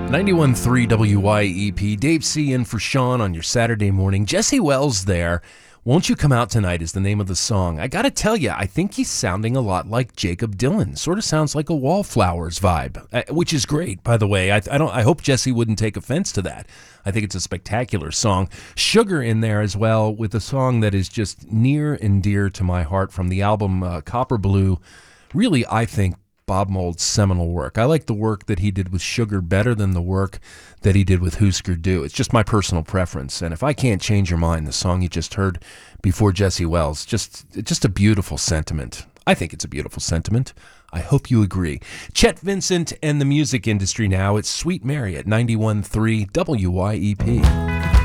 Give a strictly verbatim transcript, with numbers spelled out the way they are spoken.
ninety-one point three W Y E P, Dave C. in for Sean on your Saturday morning. Jesse Wells there. Won't You Come Out Tonight is the name of the song. I gotta tell you, I think he's sounding a lot like Jakob Dylan. Sort of sounds like a Wallflowers vibe, uh, which is great, by the way. I, I don't. I hope Jesse wouldn't take offense to that. I think it's a spectacular song. Sugar in there as well, with a song that is just near and dear to my heart from the album uh, Copper Blue. Really, I think Bob Mould's seminal work. I like the work that he did with Sugar better than the work that he did with Husker Du. It's just my personal preference. And if I can't change your mind, the song you just heard before Jesse Wells, just just a beautiful sentiment. I think it's a beautiful sentiment. I hope you agree. Chet Vincent and the music industry now. It's Sweet Mary at ninety-one point three W Y E P.